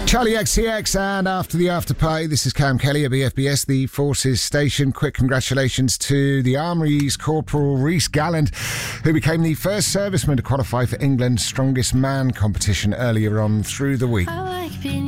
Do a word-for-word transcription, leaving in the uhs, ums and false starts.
Charlie X C X, and after the after party, this is Cam Kelly at B F B S, the Forces Station. Quick congratulations to the Armoury's Corporal Rhys Galland, who became the first serviceman to qualify for England's Strongest Man competition earlier on through the week.